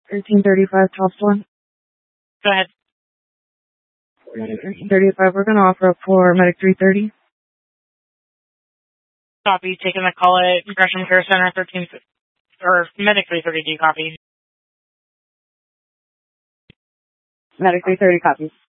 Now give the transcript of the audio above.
1335 top one. Go ahead. Medic 1335, we're going to offer up for Medic 330. Copy. Taking the call at Gresham Care Center 13, or Medic 330, do you copy? Medic 330 copies.